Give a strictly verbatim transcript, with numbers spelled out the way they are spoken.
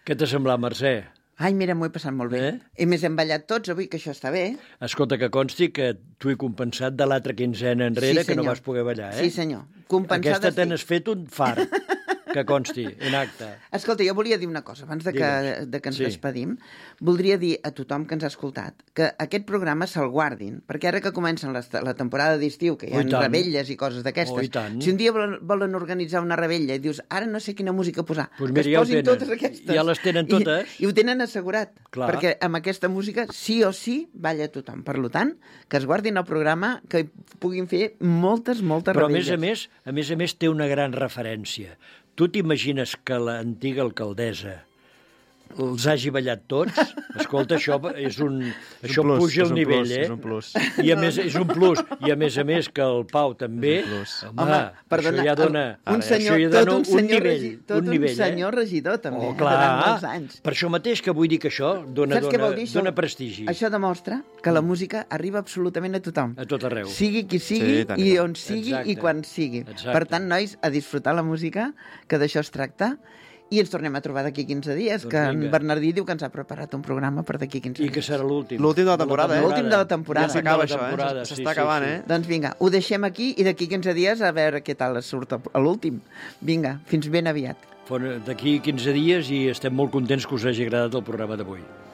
Què t'ha semblat, Mercè? Ai, mira, m'ho he passat molt bé. Eh? I més hem ballat tots avui, que això està bé. Escolta, que consti que t'ho he compensat de l'altra quinzena enrere, Sí, que no senyor. vas poder ballar, eh? Sí, senyor. Compensada Aquesta te estic. n'has fet un far, que consti, en acte. Escolta, jo volia dir una cosa, abans de que, Digues. de que ens Sí. despedim. Voldria dir a tothom que ens ha escoltat que aquest programa se'l guardin, perquè ara que comencen les, la temporada d'estiu, que hi Oh, i ha tant. rebelles i coses d'aquestes, Oh, i tant. si un dia volen, volen organitzar una rebella i dius, ara no sé quina música posar, Pues que mira, es ja ho posin tenen. totes aquestes. Ja les tenen totes. I, I ho tenen assegurat, Clar. perquè amb aquesta música sí o sí balla tothom. Per tant, que es guardin el programa, que hi puguin fer moltes, moltes Però a rebelles. més a més, a més a més té una gran referència. Tu t'imagines que l'antiga alcaldessa els hagi ballat tots? Escolta, això és un... És això un plus, puja és el un nivell, plus, eh? és un plus. I a més, és un plus. I a més a més que el Pau també... És un plus. Home, Home, això perdona, ja dona... un Ara, senyor, això ja tot dona un senyor, nivell, regi, tot un, nivell, un senyor regidor, també, Oh, eh, clar. durant molts anys. Per això mateix que vull dir que això dona, Saps què dona, vol dir això? dona prestigi. Això demostra que la música arriba absolutament a tothom. A tot arreu. Sigui qui sigui, Sí, tant i i tant. on sigui, Exacte. i quan sigui. Exacte. Per tant, nois, a disfrutar la música, que d'això es tracta, i ens tornem a trobar d'aquí quinze dies, Doncs que vinga. en Bernardí diu que ens ha preparat un programa per d'aquí quinze I dies. que serà l'últim. L'últim de la temporada, eh? L'últim de la temporada. Ja s'acaba L'últim de la això, eh? temporada, S'està sí, acabant, sí, eh? Doncs vinga, ho deixem aquí i d'aquí quinze dies a veure què tal surt a l'últim. Vinga, fins ben aviat. D'aquí quinze dies i estem molt contents que us hagi agradat el programa d'avui.